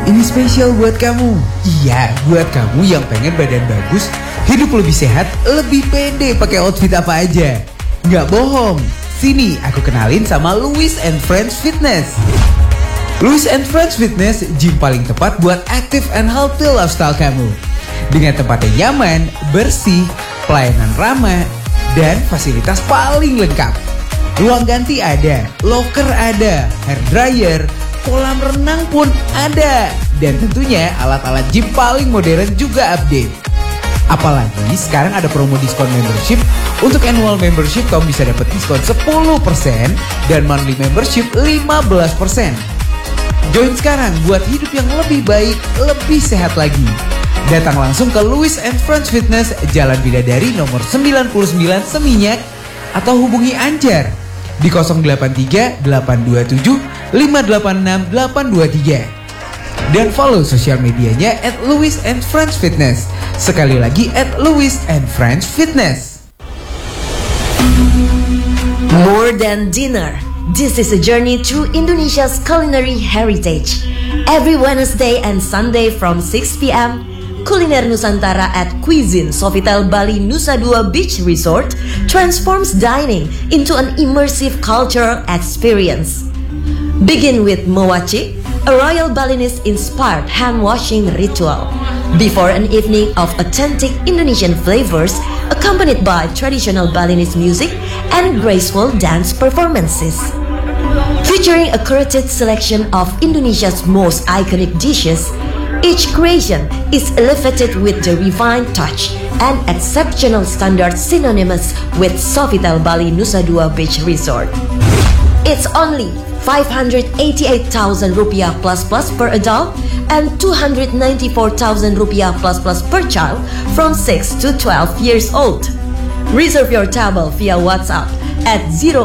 Ini spesial buat kamu. Iya, buat kamu yang pengen badan bagus, hidup lebih sehat, lebih pede pakai outfit apa aja. Nggak bohong. Sini aku kenalin sama Lewis and Friends Fitness. Lewis and Friends Fitness, gym paling tepat buat active and healthy lifestyle kamu. Dengan tempat yang nyaman, bersih, pelayanan ramah, dan fasilitas paling lengkap. Ruang ganti ada, locker ada, hair dryer, kolam renang pun ada. Dan tentunya alat-alat gym paling modern juga update. Apalagi sekarang ada promo diskon membership. Untuk annual membership kamu bisa dapat diskon 10% dan monthly membership 15%. Join sekarang buat hidup yang lebih baik, lebih sehat lagi. Datang langsung ke Lewis and Friends Fitness, Jalan Bidadari nomor 99 Seminyak, atau hubungi Anjar di 083 827 586 823. Dan follow sosial medianya @Lewis and Friends Fitness. Sekali lagi @Lewis and Friends Fitness. More than dinner. This is a journey through Indonesia's culinary heritage. Every Wednesday and Sunday from 6 p.m., Kuliner Nusantara at Cuisine Sofitel Bali Nusa Dua Beach Resort transforms dining into an immersive cultural experience. Begin with Mowaci, a royal Balinese-inspired hand-washing ritual, before an evening of authentic Indonesian flavors accompanied by traditional Balinese music and graceful dance performances. Featuring a curated selection of Indonesia's most iconic dishes, each creation is elevated with the refined touch and exceptional standards synonymous with Sofitel Bali Nusa Dua Beach Resort. It's only 588,000 rupiah plus per adult and 294,000 rupiah plus per child from 6 to 12 years old. Reserve your table via WhatsApp at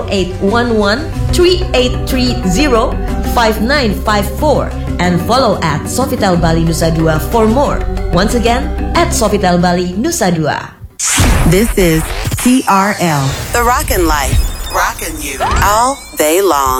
0811-3830-5954 and follow at Sofitel Bali Nusa Dua for more. Once again, at Sofitel Bali Nusa Dua. This is TRL, The Rockin' Life, rockin' you all day long.